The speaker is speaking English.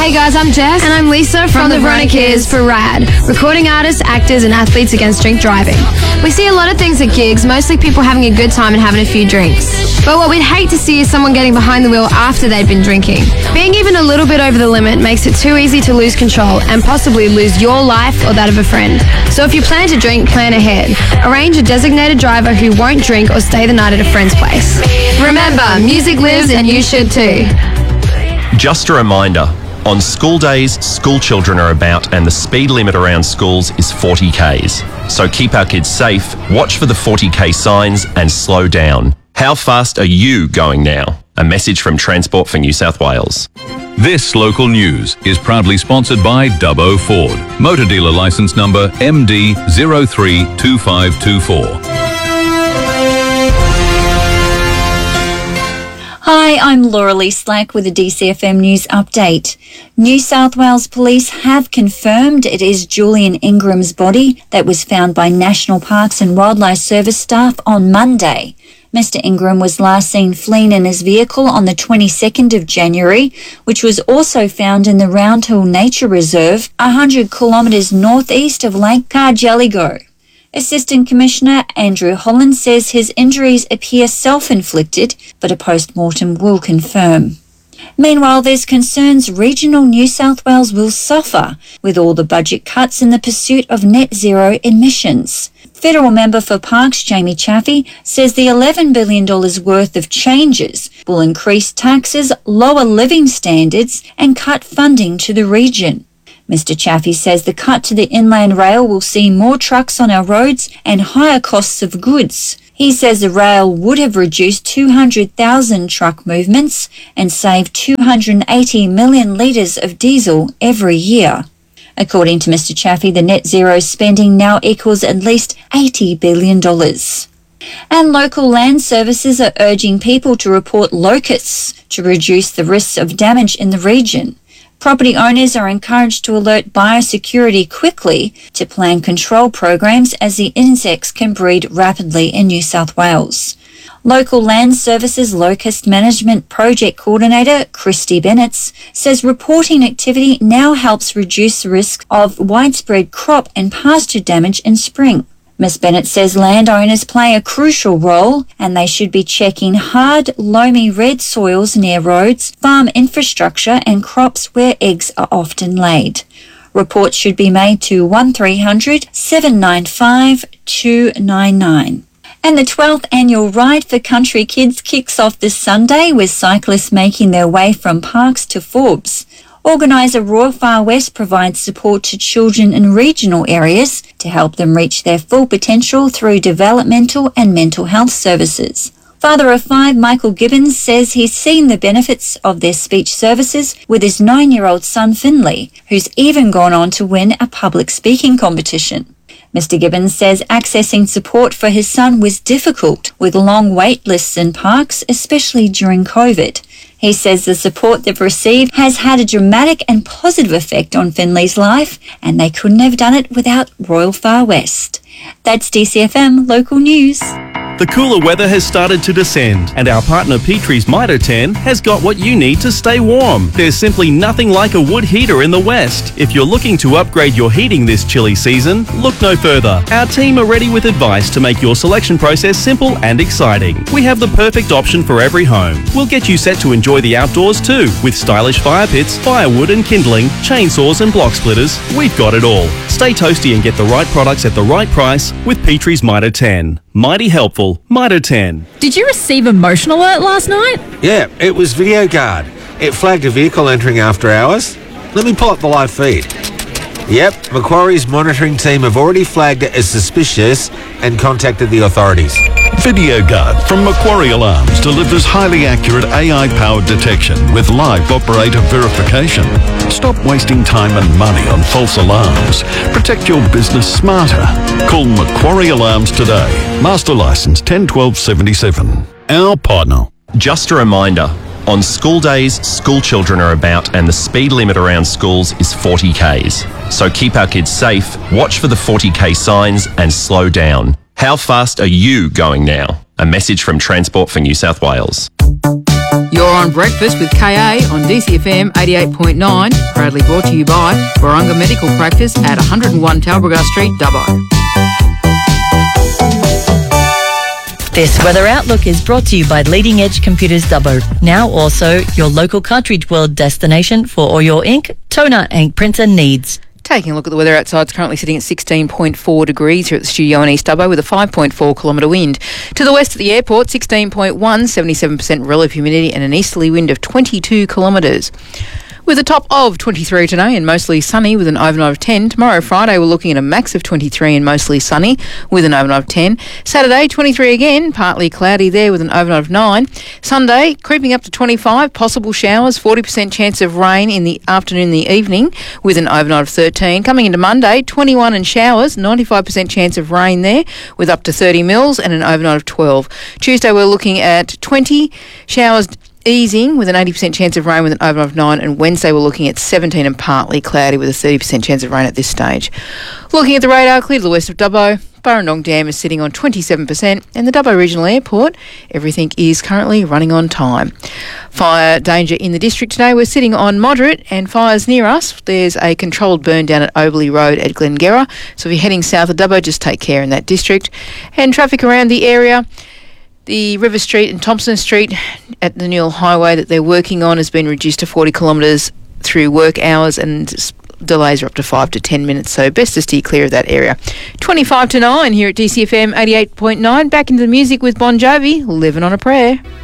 Hey guys, I'm Jess. And I'm Lisa from the Veronicas for RAD, recording artists, actors and athletes against drink driving. We see a lot of things at gigs, mostly people having a good time and having a few drinks. But what we'd hate to see is someone getting behind the wheel after they'd been drinking. Being even a little bit over the limit makes it too easy to lose control and possibly lose your life or that of a friend. So if you plan to drink, plan ahead. Arrange a designated driver who won't drink or stay the night at a friend's place. Remember, music lives and you should too. Just a reminder, on school days, school children are about and the speed limit around schools is 40 k's. So keep our kids safe, watch for the 40k signs and slow down. How fast are you going now? A message from Transport for New South Wales. This local news is proudly sponsored by Dubbo Ford, motor dealer licence number MD032524. Hi, I'm Laura Lee Slack with a DCFM News update. New South Wales Police have confirmed it is Julian Ingram's body that was found by National Parks and Wildlife Service staff on Monday. Mr. Ingram was last seen fleeing in his vehicle on the 22nd of January, which was also found in the Round Hill Nature Reserve, 100 kilometres northeast of Lake Cargelligo. Assistant Commissioner Andrew Holland says his injuries appear self-inflicted, but a post-mortem will confirm. Meanwhile, there's concerns regional New South Wales will suffer with all the budget cuts in the pursuit of net zero emissions. Federal Member for Parks Jamie Chaffey says the $11 billion worth of changes will increase taxes, lower living standards and cut funding to the region. Mr. Chaffey says the cut to the inland rail will see more trucks on our roads and higher costs of goods. He says the rail would have reduced 200,000 truck movements and saved 280 million litres of diesel every year. According to Mr. Chaffey, the net zero spending now equals at least $80 billion. And local land services are urging people to report locusts to reduce the risks of damage in the region. Property owners are encouraged to alert biosecurity quickly to plan control programs as the insects can breed rapidly in New South Wales. Local Land Services Locust Management Project Coordinator Christy Bennett says reporting activity now helps reduce the risk of widespread crop and pasture damage in spring. Ms. Bennett says landowners play a crucial role and they should be checking hard, loamy red soils near roads, farm infrastructure and crops where eggs are often laid. Reports should be made to 1300 795 299. And the 12th annual Ride for Country Kids kicks off this Sunday with cyclists making their way from Parks to Forbes. Organiser Royal Far West provides support to children in regional areas to help them reach their full potential through developmental and mental health services. Father of 5, Michael Gibbons, says he's seen the benefits of their speech services with his 9-year-old son Finley, who's even gone on to win a public speaking competition. Mr. Gibbons says accessing support for his son was difficult with long wait lists in parks, especially during COVID. He says the support they've received has had a dramatic and positive effect on Finley's life, and they couldn't have done it without Royal Far West. That's DCFM Local News. The cooler weather has started to descend, and our partner Petrie's Mitre 10 has got what you need to stay warm. There's simply nothing like a wood heater in the West. If you're looking to upgrade your heating this chilly season, look no further. Our team are ready with advice to make your selection process simple and exciting. We have the perfect option for every home. We'll get you set to enjoy the outdoors too, with stylish fire pits, firewood and kindling, chainsaws and block splitters. We've got it all. Stay toasty and get the right products at the right price with Petrie's Mitre 10. Mighty helpful. Mitre 10. Did you receive a motion alert last night? Yeah, it was Video Guard. It flagged a vehicle entering after hours. Let me pull up the live feed. Yep, Macquarie's monitoring team have already flagged it as suspicious and contacted the authorities. Video Guard from Macquarie Alarms delivers highly accurate AI-powered detection with live operator verification. Stop wasting time and money on false alarms. Protect your business smarter. Call Macquarie Alarms today. Master Licence 101277. Our partner. Just a reminder, on school days, school children are about and the speed limit around schools is 40 k's. So keep our kids safe, watch for the 40k signs and slow down. How fast are you going now? A message from Transport for New South Wales. You're on Breakfast with KA on DCFM 88.9, proudly brought to you by Warunga Medical Practice at 101 Talbragar Street, Dubbo. This weather outlook is brought to you by Leading Edge Computers Dubbo. Now also your local Cartridge World destination for all your ink, toner and printer needs. Taking a look at the weather outside, it's currently sitting at 16.4 degrees here at the studio in East Dubbo with a 5.4 kilometre wind. To the west of the airport, 16.1, 77% relative humidity and an easterly wind of 22 kilometres. With a top of 23 today and mostly sunny with an overnight of 10. Tomorrow, Friday, we're looking at a max of 23 and mostly sunny with an overnight of 10. Saturday, 23 again, partly cloudy there with an overnight of 9. Sunday, creeping up to 25, possible showers, 40% chance of rain in the afternoon and the evening with an overnight of 13. Coming into Monday, 21 and showers, 95% chance of rain there with up to 30 mils and an overnight of 12. Tuesday, we're looking at 20, showers easing with an 80% chance of rain with an overnight of 9, and Wednesday we're looking at 17 and partly cloudy with a 30% chance of rain at this stage. Looking at the radar, clear to the west of Dubbo, Burrendong Dam is sitting on 27%, and the Dubbo Regional Airport, everything is currently running on time. Fire danger in the district today, we're sitting on moderate, and fires near us. There's a controlled burn down at Oberley Road at Glengarra, so if you're heading south of Dubbo, just take care in that district. And traffic around the area, the River Street and Thompson Street at the Newell Highway that they're working on has been reduced to 40 kilometres through work hours, and delays are up to 5 to 10 minutes, so best to steer clear of that area. 25 to 9 here at DCFM 88.9. Back into the music with Bon Jovi, Living on a Prayer.